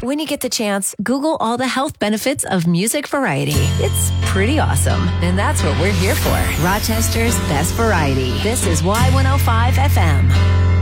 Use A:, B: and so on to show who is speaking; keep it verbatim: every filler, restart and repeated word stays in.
A: When you get the chance, Google all the health benefits of music variety. It's pretty awesome. And that's what we're here for. Rochester's best variety. This is Y one oh five F M.